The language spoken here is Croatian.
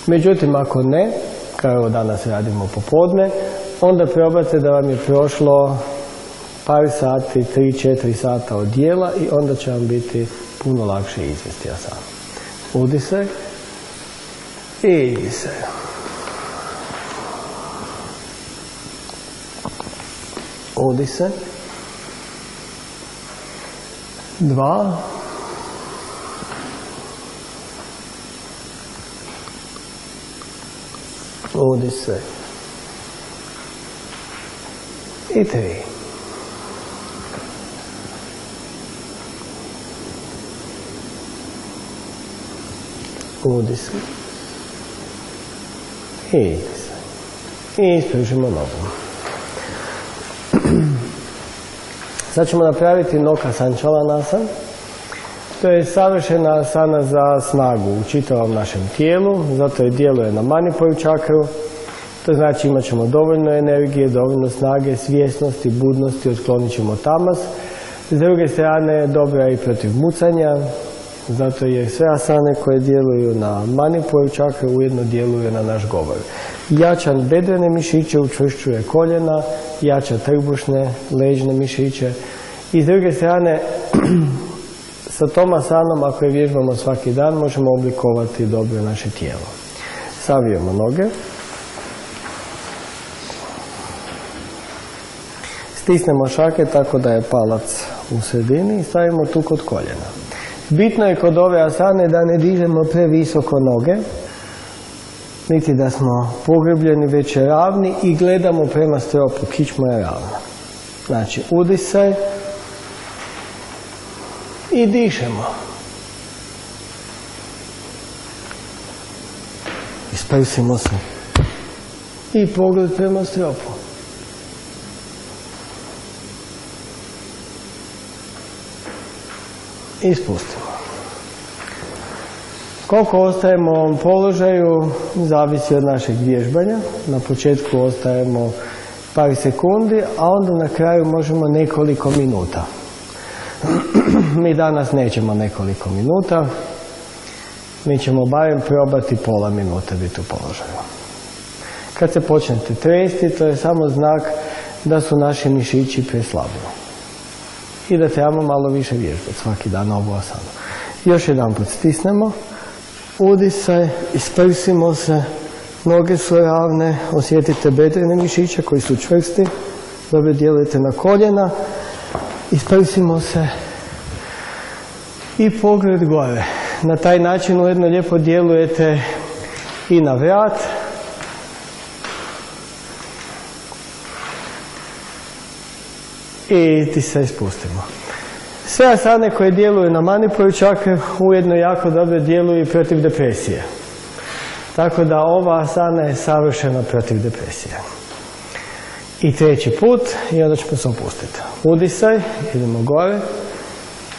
Međutim, ako ne, kao evo danas radimo popodne, onda probate da vam je prošlo par sati, 3-4 sata od dijela i onda će vam biti puno lakše izvesti asanu. Udisaj i izdisaj. Udisaj. 2. Udisaj. I 3. Udisaj. I izdisaj. I ispružimo nogu. Sad ćemo napraviti Noka Sančalanasan. To je savršena asana za snagu u čitavom našem tijelu, zato je djeluje na Manipuru čakru. To znači imat ćemo dovoljno energije, dovoljno snage, svjesnosti, budnosti, otklonit ćemo tamas. S druge strane, dobra je i protiv mucanja, zato jer sve asane koje djeluju na Manipuru čakru ujedno djeluju na naš govor. Jača bedrene mišiće, učvršćuje koljena, jača trbušne, leđne mišiće. I s druge strane, sa tom asanom, ako je vježbamo svaki dan, možemo oblikovati dobro naše tijelo. Savijemo noge. Stisnemo šake tako da je palac u sredini i stavimo tu kod koljena. Bitno je kod ove asane da ne dižemo previsoko noge, niti da smo pogrebljeni, već ravni i gledamo prema stropu, kičma je ravna. Znači, udisaj i dišemo. Isprsimo se i pogled prema stropu. I spustimo. Koliko ostajemo u ovom položaju zavisi od našeg vježbanja. Na početku ostajemo par sekundi, a onda na kraju možemo nekoliko minuta. Mi danas nećemo nekoliko minuta, mi ćemo barem probati pola minute biti u položaju. Kad se počnete tresti, to je samo znak da su naši mišići preslabi. I da trebamo malo više vježbati svaki dan ovu asanu. Još jedan put stisnemo, udisaj, isprsimo se, noge su ravne, osjetite bedrene mišiće koji su čvrsti, dobro djelujete na koljena, isprsimo se i pogled gore. Na taj način ujedno lijepo djelujete i na vrat. I ti se ispustimo. Sve asane koje djeluju na Manipuru čakru ujedno jako dobro djeluju i protiv depresije. Tako da ova asana je savršena protiv depresije. I treći put i onda ćemo se opustiti. Udisaj, idemo gore.